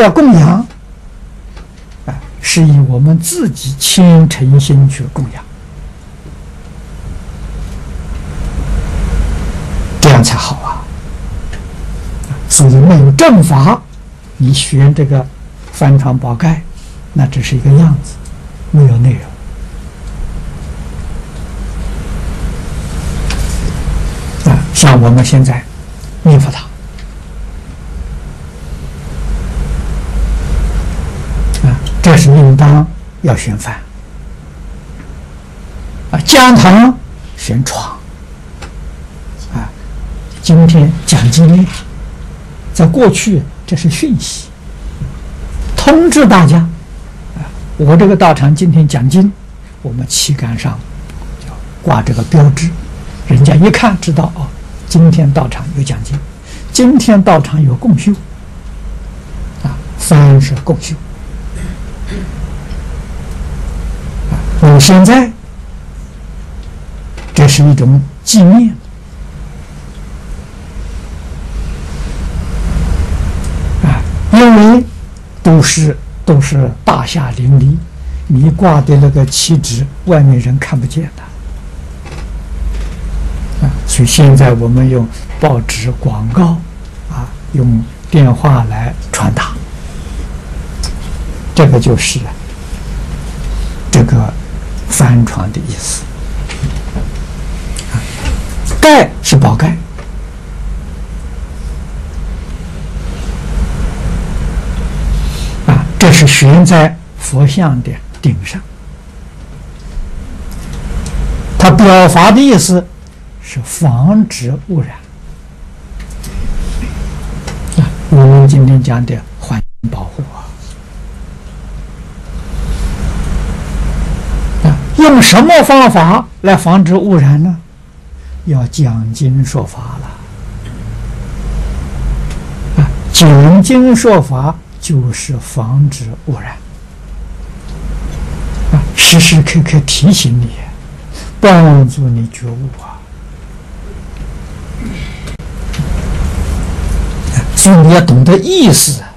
要供养，是以我们自己虔诚心去供养，这样才好啊。所以没有正法，你学这个翻传宝盖，那只是一个样子，没有内容。像我们现在念佛堂，这是应当要选饭，讲堂选床，今天讲经呢，在过去这是讯息，通知大家，我这个道场今天讲经，我们旗杆上要挂这个标志，人家一看知道哦，今天道场有讲经，今天道场有共修，饭是共修。我现在这是一种纪念，因为都是大厦林立，你挂的那个旗帜，外面人看不见的。所以现在我们用报纸广告，用电话来传达，这个就是这个翻传的意思。盖是宝盖，这是悬在佛像的顶上，它表法的意思是防止污染。我们今天讲的环境保护用什么方法来防止污染呢？要讲经说法了。讲经说法就是防止污染，时时刻刻提醒你，帮助你觉悟所以你要懂得意思。